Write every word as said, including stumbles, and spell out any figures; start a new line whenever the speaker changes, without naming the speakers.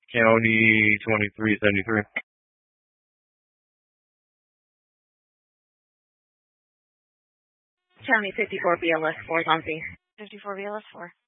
County twenty-three seventy-three.
County fifty-four B L S four is on scene.
fifty-four B L S four.